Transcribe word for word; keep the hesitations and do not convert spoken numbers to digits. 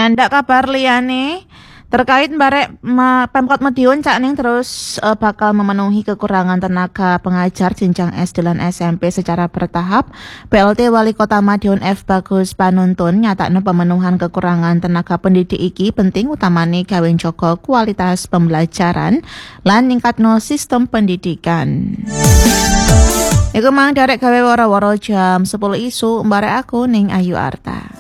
ndak kabar liyane terkait barek ma, Pemkot Madiun cak ning terus uh, bakal memenuhi kekurangan tenaga pengajar jenjang S D lan S M P secara bertahap. P L T Wali Kota Madiun F Bagus Panuntun nyatakno pemenuhan kekurangan tenaga pendidik iki penting utamane gawe njaga kualitas pembelajaran lan ningkatno sistem pendidikan. Iku mang derek gawe woro-woro jam sepuluh isu mbarek aku ning Ayu Arta.